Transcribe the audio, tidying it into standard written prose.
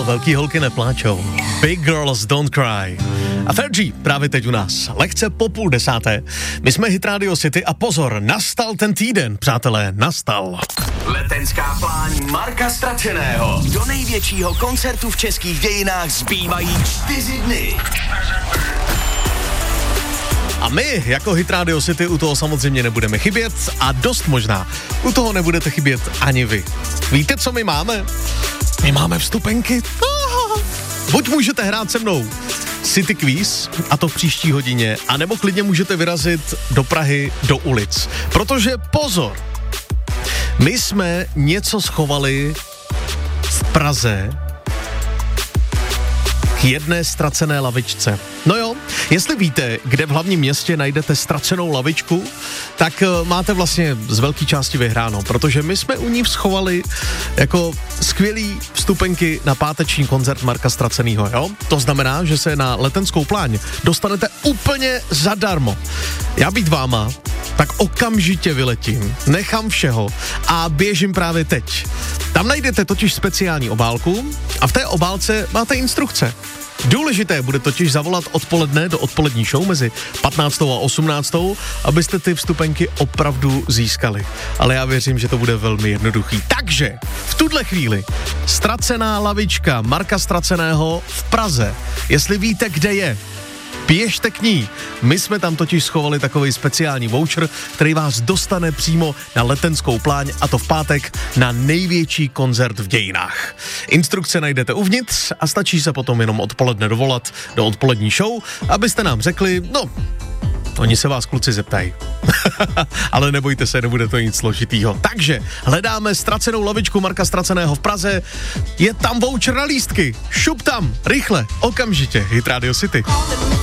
velký holky nepláčou. Big Girls Don't Cry. A Fergie právě teď u nás, lehce po 9:30. My jsme Hit Radio City a pozor, nastal ten týden, přátelé, nastal. Letenská pláň Marka Stračeného. Do největšího koncertu v českých dějinách zbývají 4 dny. A my, jako Hit Radio City, u toho samozřejmě nebudeme chybět a dost možná u toho nebudete chybět ani vy. Víte, co my máme? My máme vstupenky. Buď můžete hrát se mnou City Quiz, a to v příští hodině, anebo klidně můžete vyrazit do Prahy, do ulic. Protože pozor, my jsme něco schovali v Praze k jedné ztracené lavičce. No jo, jestli víte, kde v hlavním městě najdete ztracenou lavičku, tak máte vlastně z velké části vyhráno, protože my jsme u ní schovali jako skvělý vstupenky na páteční koncert Marka Stracenýho, jo? To znamená, že se na Letenskou pláň dostanete úplně zadarmo. Já být váma, tak okamžitě vyletím, nechám všeho a běžím právě teď. Tam najdete totiž speciální obálku a v té obálce máte instrukce. Důležité bude totiž zavolat odpoledne do odpolední show mezi 15. a 18., abyste ty vstupenky opravdu získali. Ale já věřím, že to bude velmi jednoduchý. Takže v tuhle chvíli ztracená lavička Marka Straceného v Praze. Jestli víte, kde je, běžte k ní. My jsme tam totiž schovali takový speciální voucher, který vás dostane přímo na Letenskou pláň, a to v pátek na největší koncert v dějinách. Instrukce najdete uvnitř a stačí se potom jenom odpoledne dovolat do odpolední show, abyste nám řekli, no, oni se vás kluci zeptají. Ale nebojte se, nebude to nic složitýho. Takže hledáme ztracenou lavičku Marka Straceného v Praze. Je tam voucher na lístky. Šup tam, rychle, okamžitě. Hit Radio City.